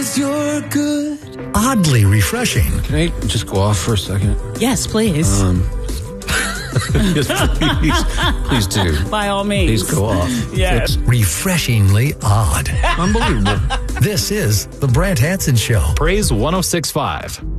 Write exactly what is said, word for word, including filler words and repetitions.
'cause you're good. Oddly refreshing. Can I just go off for a second? Yes, please. Um, yes, please, please do. By all means. Please go off. Yes. It's Refreshingly odd. unbelievable. This is The Brant Hanson Show. Praise one oh six point five.